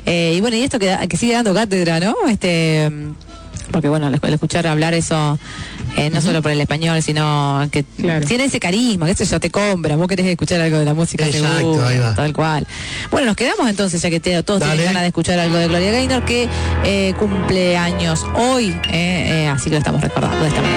Y bueno, y esto que sigue dando cátedra, ¿no? Porque bueno, al escuchar hablar eso, no solo por el español, sino que tiene ese carisma, que eso te compra, vos querés escuchar algo de la música. Exacto, seguro, ahí va. Tal cual. Bueno, nos quedamos entonces, ya que todos tienen ganas de escuchar algo de Gloria Gaynor, que cumple años hoy, así que lo estamos recordando de esta manera.